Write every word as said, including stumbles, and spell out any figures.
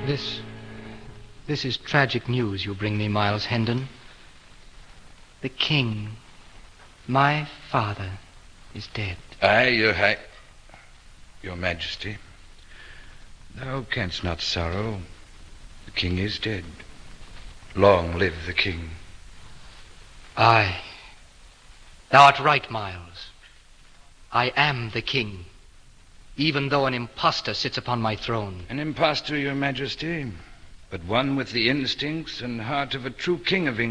This... this is tragic news you bring me, Miles Hendon. The king, my father, is dead. Aye, your high... your majesty. Thou canst not sorrow. The king is dead. Long live the king. Aye. Thou art right, Miles. I am the king, even though an impostor sits upon my throne. An impostor, your majesty, but one with the instincts and heart of a true king of England.